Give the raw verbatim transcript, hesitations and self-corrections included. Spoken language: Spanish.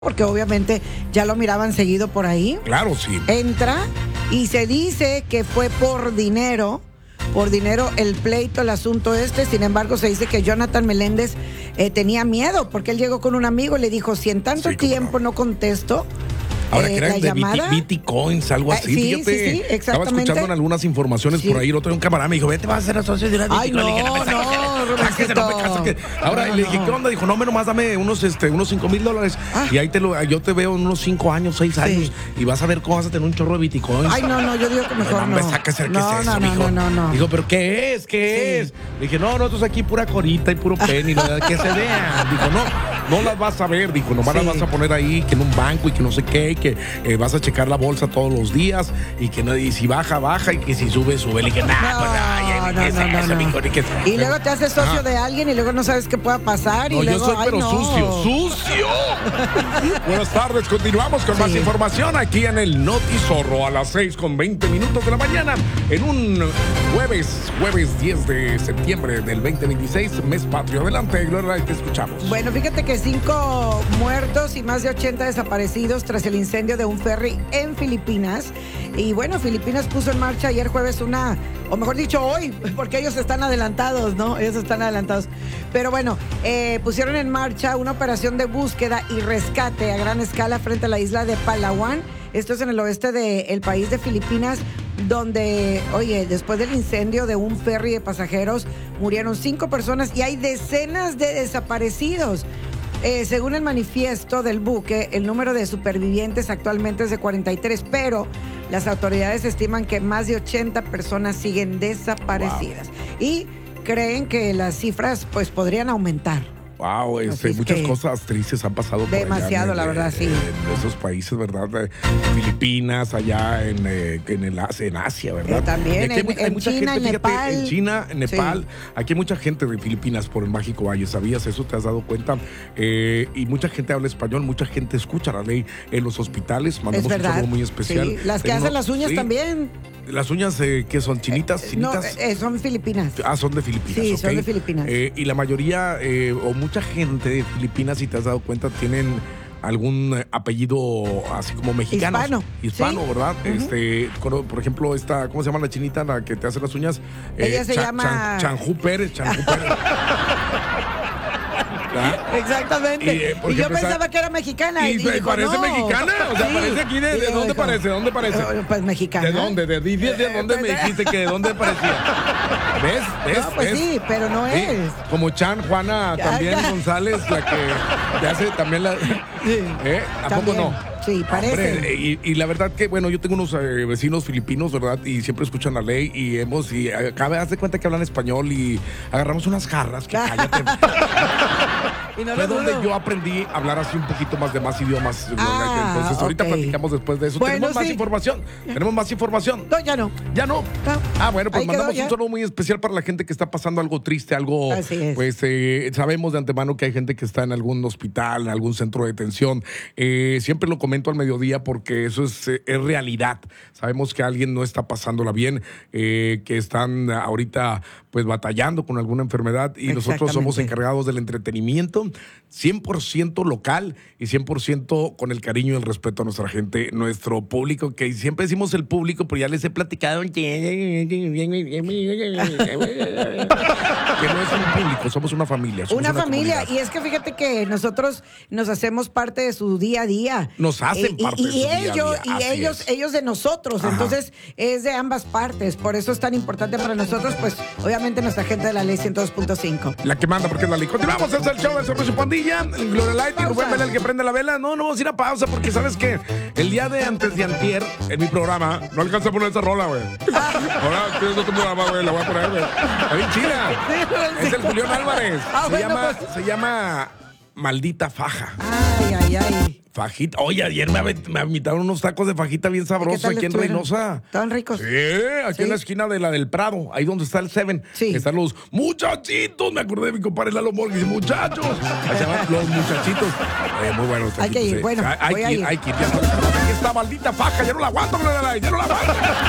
porque obviamente ya lo miraban seguido por ahí. Claro, sí. Entra y se dice que fue por dinero, por dinero el pleito, el asunto este. Sin embargo, se dice que Jonathan Meléndez eh, tenía miedo porque él llegó con un amigo y le dijo, si en tanto Sí, cómo tiempo no. no contesto, Ahora eh, que la eran de llamada... Bitcoins, algo así. Eh, sí, Fíjate, sí, sí, estaba exactamente. escuchando en algunas informaciones Sí. por ahí. El otro día un camarada me dijo, vete, vas a ser socio de una Ay, Bitcoin. no, Le dije, me saques, no, sáquese, no me Robertito. saques. Ahora No, le dije, no. ¿qué onda? Dijo, no, me nomás dame unos, este, unos cinco mil dólares. Ah. Y ahí te lo, yo te veo en unos cinco años, seis Sí. años. Y vas a ver cómo vas a tener un chorro de Bitcoins. Ay, no, no, yo digo que mejor no, no. me sáquese, ¿qué no, es eso, no, no, mijo? no, no, no. Dijo, ¿pero qué es? ¿Qué Sí. es? Le dije, no, nosotros aquí pura corita y puro penny, ¿no? Que se vean. Dijo, no, no las vas a ver. Dijo, nomás Sí. las vas a poner ahí, que en un banco y que no sé qué, y que eh, vas a checar la bolsa todos los días y que no, y si baja, baja y que si sube, sube. Le dije, nah, No, pues, ay, ay, no, ¿qué es no, no, eso, no. mijo? Ni qué- Y luego te haces socio Ajá. de alguien y luego no sabes qué pueda pasar. No, y yo luego, soy ay, pero no. sucio, sucio. Buenas tardes, continuamos con Sí. más información aquí en el Notizorro a las seis con veinte minutos de la mañana en un jueves, jueves diez de septiembre del veinte veintiséis, mes patrio. Adelante, Gloria, te escuchamos. Bueno, fíjate que cinco muertos y más de ochenta desaparecidos tras el incendio de un ferry en Filipinas. Y bueno, Filipinas puso en marcha ayer jueves una, o mejor dicho hoy, porque ellos están adelantados, ¿no? Ellos están adelantados. Pero bueno, eh, pusieron en marcha una operación de búsqueda y rescate a gran escala frente a la isla de Palawan. Esto es en el oeste del país de Filipinas, donde, oye, después del incendio de un ferry de pasajeros, murieron cinco personas y hay decenas de desaparecidos. Eh, según el manifiesto del buque, el número de supervivientes actualmente es de cuarenta y tres, pero las autoridades estiman que más de ochenta personas siguen desaparecidas. Wow. Y creen que las cifras pues podrían aumentar. Wow, este, es muchas que cosas tristes han pasado por demasiado, allá en, la verdad, eh, sí. en esos países, ¿verdad? Eh, Filipinas, allá en, eh, en, el, en Asia, ¿verdad? Eh, también, Y aquí hay en- mu- hay en mucha China, gente, en fíjate, Nepal. en China, en Nepal, Sí. aquí hay mucha gente de Filipinas por el Mágico Valle, ¿sabías eso? ¿Te has dado cuenta? Eh, y mucha gente habla español, mucha gente escucha la ley en los hospitales, Es mandamos un verdad. saludo muy especial. Sí, las que Tengo- hacen las uñas sí. también. Las uñas eh, que son chinitas, Eh, no, chinitas. eh, son filipinas. Ah, son de Filipinas. Sí, ok. son de Filipinas. Eh, y la mayoría, eh, o mucha gente de Filipinas, si te has dado cuenta, tienen algún eh, apellido así como mexicano. Hispano. Hispano, Sí. ¿verdad? Ujú. Este, por, por ejemplo, esta, ¿cómo se llama la chinita la que te hace las uñas? Ella se Cha- llama- Chan- Chanjú Pérez, Chanjú Pérez. ¿Ah? Exactamente. Y, Y, eh, porque yo empezar- pensaba que era mexicana. Y, Y, y dijo, parece no. mexicana, o sea, Sí. parece aquí de, Y ¿de luego dónde dijo, parece? ¿De dónde parece? "Eh, Pues mexicana. ¿De dónde? ¿De, de, de, de dónde me dijiste que de dónde parecía? ¿Ves? ¿Ves? No, pues ¿Ves? sí, pero no Sí, es. como Chan, Juana, Ya, también ya. González, la que te hace también la... ¿Eh? ¿A También. poco no? Sí, parece. Hombre, y, y la verdad que, bueno, yo tengo unos eh, vecinos filipinos, ¿verdad? Y siempre escuchan la ley y hemos, y acá haz de cuenta que hablan español y agarramos unas jarras que cállate. Y no Fue lo donde dudo. yo aprendí a hablar así un poquito más de más idiomas. Ah, Entonces, ahorita ok. platicamos después de eso. Bueno, Tenemos más sí. información. Tenemos más información. No, ya no. Ya no. No. Ah, bueno, pues Ahí quedó, mandamos ya. un saludo muy especial para la gente que está pasando algo triste, algo. Así es. Pues eh, sabemos de antemano que hay gente que está en algún hospital, en algún centro de detención. Eh, siempre lo comento al mediodía porque eso es, eh, es realidad. Sabemos que alguien no está pasándola bien, eh, que están ahorita pues batallando con alguna enfermedad y nosotros somos Exactamente. encargados del entretenimiento cien por ciento local y cien por ciento con el cariño y el respeto a nuestra gente, nuestro público, que siempre decimos el público, pero ya les he platicado que no es un público, somos una familia. Somos Una, familia. comunidad. Y es que fíjate que nosotros nos hacemos parte de su día a día. Nos hacen Eh, y- parte y, de su día a ellos, día, Y así ellos, es. ellos de nosotros. Ajá. Entonces, es de ambas partes. Por eso es tan importante para nosotros, pues, obviamente, nuestra gente de la ley ciento dos punto cinco. La que manda porque es la ley. Continuamos, es el show de Sorpresa y Pandilla. Gloria Light y Rubén Vela, el que prende la vela. No, no vamos a ir a pausa porque sabes que el día de antes de antier, en mi programa, no alcanza a poner esa rola, güey. Ahora tienes otro programa, güey, la voy a poner, güey. Está bien chida. Es el Julián Álvarez. Ah, se, bueno, llama, pues. se llama Maldita Faja. Ay, ay, ay. Fajita. Oye, ayer me, ave- me invitaron unos tacos de fajita bien ¿Qué sabrosos tal aquí en estuvieron? Reynosa. ¿Estaban ricos? Sí, aquí Sí. en la esquina de la del Prado, ahí donde está el Seven. Sí. Están los muchachitos. Me acordé de mi compadre Lalo Morgan. Dice, muchachos. Ahí se llaman los muchachitos. Eh, muy buenos. Hay que taquitos, ir, eh. bueno, Hay, hay voy a que ir, ir. hay que ir. Ya está, aquí está maldita faja. Ya no la aguanto, ya no la aguanto.